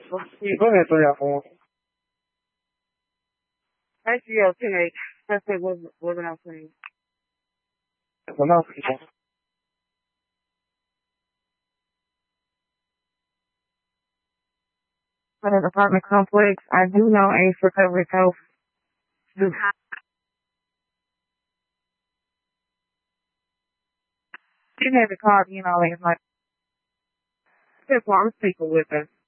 Go ahead, 3 out 4. Actually, okay. That's it. What was I saying? Well, no, For the apartment complex, I do know Ace Recovery Health. She never called me and all that. Like, that's why I'm speaking with her.